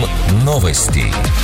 новости.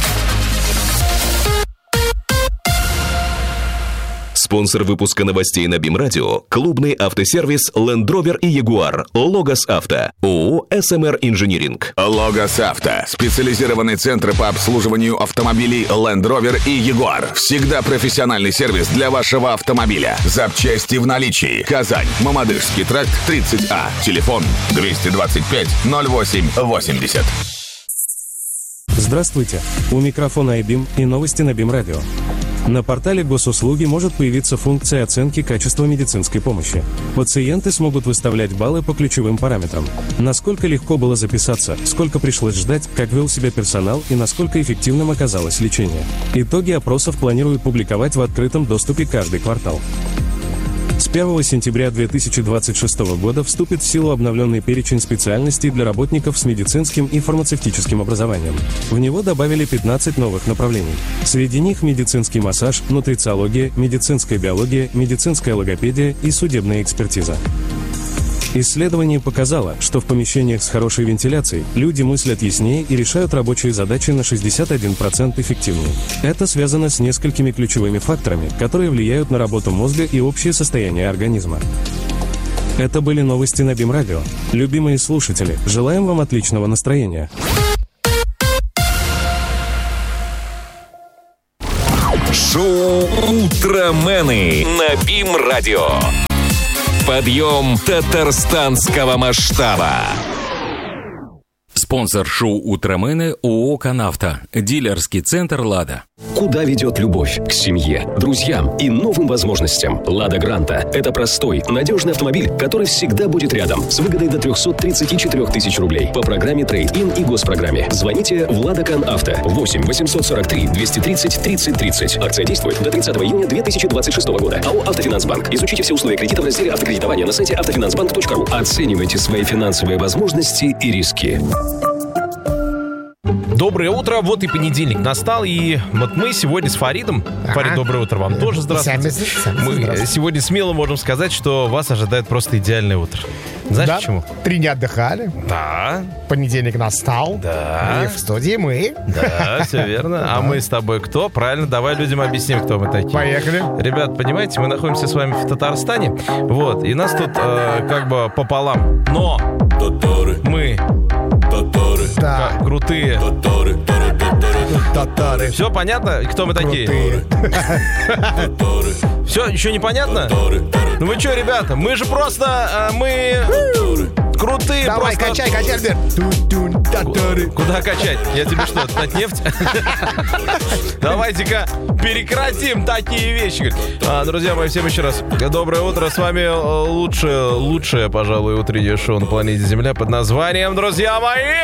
Спонсор выпуска новостей на БИМ-радио – клубный автосервис Land Rover и Jaguar. Логос Авто. ООО «СМР Инжиниринг». Логос Авто. Специализированный центр по обслуживанию автомобилей Land Rover и Jaguar. Всегда профессиональный сервис для вашего автомобиля. Запчасти в наличии. Казань. Мамадышский тракт, 30А. Телефон 225 08 80. Здравствуйте. У микрофона iBIM и новости на БИМ-радио. На портале госуслуги может появиться функция оценки качества медицинской помощи. Пациенты смогут выставлять баллы по ключевым параметрам. Насколько легко было записаться, сколько пришлось ждать, как вел себя персонал и насколько эффективным оказалось лечение. Итоги опросов планируют публиковать в открытом доступе каждый квартал. С 1 сентября 2026 года вступит в силу обновленный перечень специальностей для работников с медицинским и фармацевтическим образованием. В него добавили 15 новых направлений. Среди них медицинский массаж, нутрициология, медицинская биология, медицинская логопедия и судебная экспертиза. Исследование показало, что в помещениях с хорошей вентиляцией люди мыслят яснее и решают рабочие задачи на 61% эффективнее. Это связано с несколькими ключевыми факторами, которые влияют на работу мозга и общее состояние организма. Это были новости на БИМ-радио. Любимые слушатели, желаем вам отличного настроения. Шоу «Утромены» на БИМ-радио. Подъем татарстанского масштаба. Спонсор шоу «Утромены» ООО «Канавто». Дилерский центр «Лада». Куда ведет любовь? К семье, друзьям и новым возможностям. «Лада Гранта» — это простой, надежный автомобиль, который всегда будет рядом, с выгодой до 334 тысяч рублей по программе «Трейд-ин» и госпрограмме. Звоните в «Лада Канавто» 8 843 230 30 30. Акция действует до 30 июня 2026 года. АО «Автофинансбанк». Изучите все условия кредита в разделе «Автокредитование» на сайте автофинансбанк.ру. Оценивайте свои финансовые возможности и риски. Доброе утро, вот и понедельник настал, и вот мы сегодня с Фаридом. Фарид, доброе утро вам тоже, здравствуйте. Мы сегодня смело можем сказать, что вас ожидает просто идеальное утро. Знаешь да, почему? 3 дня отдыхали. Да. Понедельник настал. Да. И в студии мы. Да, все верно. А мы с тобой кто? Правильно, давай людям объясним, кто мы такие. Поехали. Ребят, понимаете, мы находимся с вами в Татарстане, вот, и нас тут как бы пополам. Но мы Да. крутые. Татары. Все понятно, кто мы такие? Все, еще непонятно? Ну вы что, ребята, мы же просто, мы крутые. Давай, просто... качай, Альберт. Куда качать? Я тебе что, Татнефть? Давайте-ка прекратим такие вещи. Друзья мои, всем еще раз доброе утро. С вами лучшее, пожалуй, утреннее шоу на планете Земля под названием, друзья мои,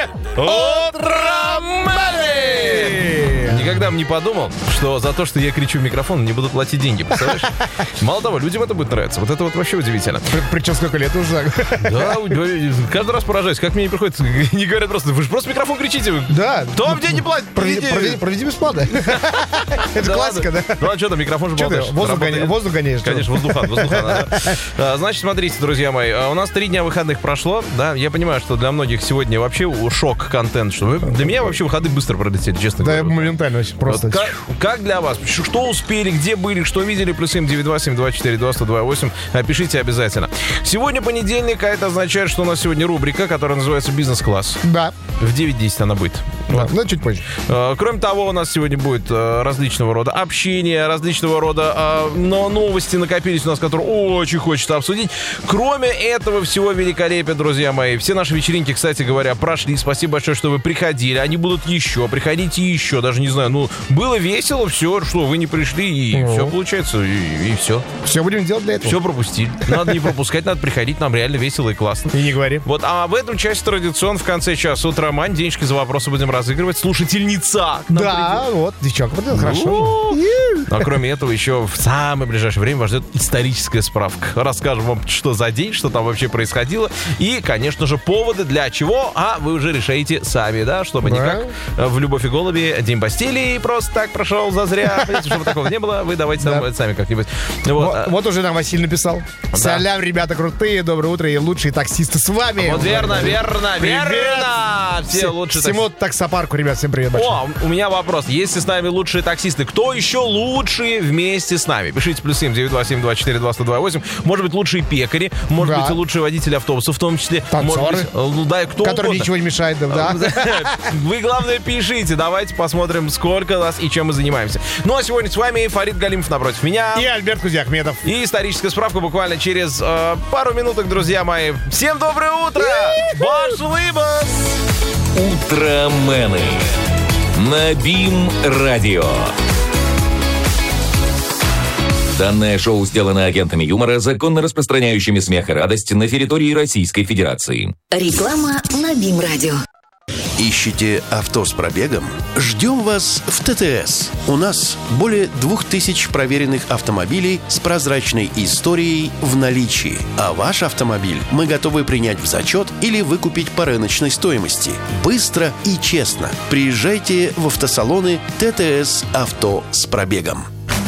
«Утромены». Никогда бы не подумал, что за то, что я кричу в микрофон, мне будут платить деньги, представляешь? Мало того, людям это будет нравиться. Вот это вот вообще удивительно. Причем сколько лет уже? Да, каждый раз поражаюсь. Как мне не приходится, не говорят просто, вы же просто в микрофон кричите. Да. Кто вам деньги платит? Проведи бесплатно. Это классика, да? Ну а что там, микрофон же болтаешь. Воздух гоняешь. Конечно, воздухан. Значит, смотрите, друзья мои, у нас 3 дня выходных прошло, да, я понимаю, что для многих сегодня вообще шок-контент, что для меня вообще выходные быстро пролетели, честно говоря. Да, моментально очень просто. Как для вас? Что успели, где были, что видели? +7 927 24 20 28. Пишите обязательно. Сегодня понедельник, а это означает, что у нас сегодня рубрика, которая называется «Бизнес-класс». Да. В 9:10 она будет. Да, Вот. но чуть позже. Кроме того, у нас сегодня будет различного рода общение, различного рода новости накопились у нас, которые очень хочется обсудить. Кроме этого всего великолепия, друзья мои. Все наши вечеринки, кстати говоря, прошли. Спасибо большое, что вы приходили. Они будут еще. Приходите еще. Даже не знаю. Ну, было весело, все, что вы не пришли, и все получается, и все. Все будем делать для этого. Все пропустили. Надо не пропускать, надо приходить. Нам реально весело и классно. И не говори. Вот, а в этом части традиционно в конце часа «Утромань». Денежки за вопросы будем разыгрывать. Слушательница. Да, вот, девчонка, подойдет, хорошо. А кроме этого, еще в самое ближайшее время вас ждет историческая справка. Расскажем вам, что за день, что там вообще происходило. И, конечно же, поводы для чего, а вы уже решаете сами, да, чтобы не как в «Любовь и голуби» День Бастилии просто так прошел зазря. Понимаете, чтобы такого не было, вы давайте сами как-нибудь. Вот уже нам Василий написал. Салям, ребята крутые, доброе утро и лучшие таксисты с вами. Вот верно. Все лучшие всему таксопарку. автопарку, ребят, всем привет большой. О, у меня вопрос. Если с нами лучшие таксисты, кто еще лучшие вместе с нами? Пишите +7 927 24 228. Может быть, лучшие пекари, может быть, лучшие водители автобусов, в том числе. Танцоры, да, кто которым угодно. ничего не мешает, да. Вы, главное, пишите. Давайте посмотрим, сколько нас и чем мы занимаемся. Ну, а сегодня с вами Фарид Галимов напротив меня. И Альберт Кузяхметов. И историческая справка буквально через пару минуток, друзья мои. Всем доброе утро! Баш Лыбас! Утромены на БИМ-радио. Данное шоу сделано агентами юмора, законно распространяющими смех и радость на территории Российской Федерации. Реклама на БИМ-радио. Ищете авто с пробегом? Ждем вас в ТТС. У нас более 2000 проверенных автомобилей с прозрачной историей в наличии. А ваш автомобиль мы готовы принять в зачет или выкупить по рыночной стоимости. Быстро и честно. Приезжайте в автосалоны ТТС «Авто с пробегом».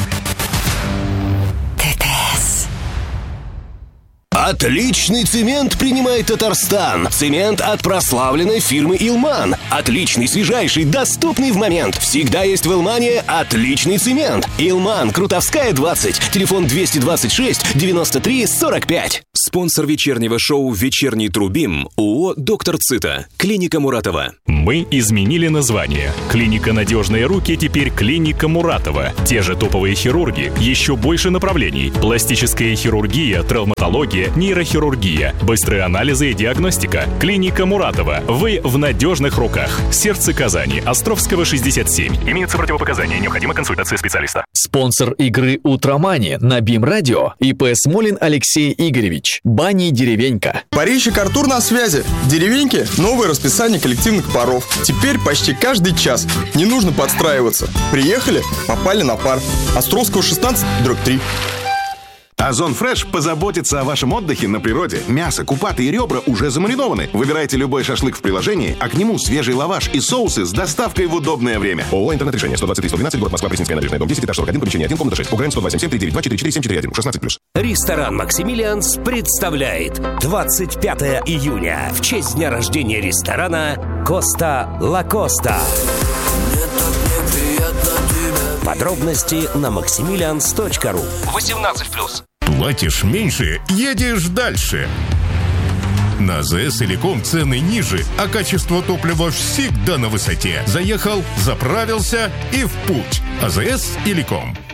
Отличный цемент принимает Татарстан. Цемент от прославленной фирмы «Илман». Отличный, свежайший, доступный в момент. Всегда есть в «Илмане» отличный цемент. «Илман», Крутовская, 20. Телефон 226 93 45. Спонсор вечернего шоу «Вечерний Трубим» ООО «Доктор Цита». Клиника Муратова. Мы изменили название. Клиника «Надежные руки» теперь клиника Муратова. Те же топовые хирурги, еще больше направлений. Пластическая хирургия, травматология, нейрохирургия, быстрые анализы и диагностика. Клиника Муратова. Вы в надежных руках. Сердце Казани. Островского, 67. Имеются противопоказания. Необходима консультация специалиста. Спонсор игры «Утромани» на БИМ-радио ИП Смолин Алексей Игоревич. Бани «Деревенька». Парильщик Артур на связи. Деревеньки – новое расписание коллективных паров. Теперь почти каждый час. Не нужно подстраиваться. Приехали – попали на пар. Островского, 16/3. Озон Фреш позаботится о вашем отдыхе на природе. Мясо, купаты и ребра уже замаринованы. Выбирайте любой шашлык в приложении, а к нему свежий лаваш и соусы с доставкой в удобное время. ООО «Интернет-решение», 123-112, город Москва, Пресненская набережная, дом 10, этаж 41, помещение 1, комната 6. УГРН 127-392-44-741, 16+. Ресторан «Максимилианс» представляет 25 июня в честь дня рождения ресторана «Коста Ла Коста». Подробности на maximilians.ru. 18+. Платишь меньше, едешь дальше. На АЗС Иликом цены ниже, а качество топлива всегда на высоте. Заехал, заправился и в путь. АЗС Иликом.